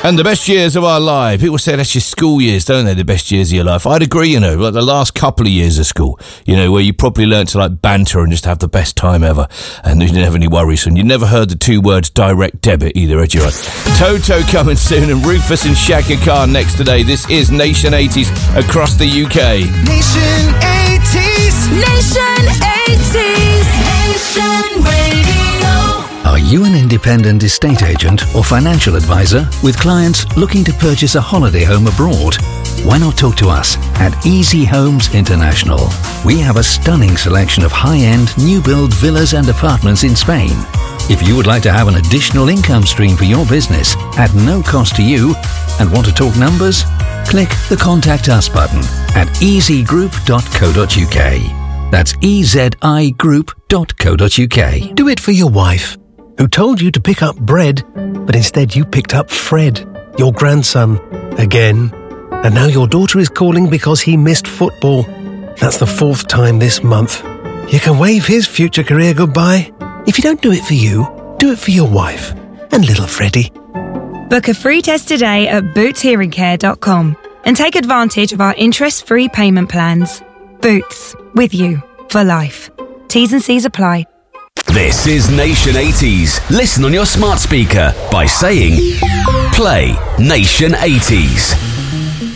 And the best years of our life. People say that's your school years, don't they? The best years of your life. I'd agree, like the last couple of years of school, where you probably learnt to like banter and just have the best time ever. And you didn't have any worries. And you never heard the two words direct debit either, had you? Toto coming soon and Rufus and Shaka Khan next today. This is Nation 80s across the UK. Nation 80s. Nation 80s. Nation Radio. Are you an independent estate agent or financial advisor with clients looking to purchase a holiday home abroad? Why not talk to us at Easy Homes International? We have a stunning selection of high-end, new-build villas and apartments in Spain. If you would like to have an additional income stream for your business at no cost to you and want to talk numbers, click the Contact Us button at easygroup.co.uk. That's ezigroup.co.uk. Do it for your wife, who told you to pick up bread, but instead you picked up Fred, your grandson, again. And now your daughter is calling because he missed football. That's the 4th time this month. You can wave his future career goodbye. If you don't do it for you, do it for your wife and little Freddie. Book a free test today at bootshearingcare.com and take advantage of our interest-free payment plans. Boots, with you for life. T's and C's apply. This is Nation 80s. Listen on your smart speaker by saying, play Nation 80s.